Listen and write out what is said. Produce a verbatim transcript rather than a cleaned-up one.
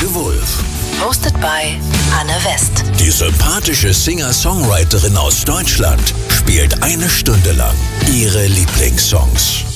de Wulf. Hosted by Anne West. Die sympathische Singer-Songwriterin aus Deutschland spielt eine Stunde lang ihre Lieblingssongs.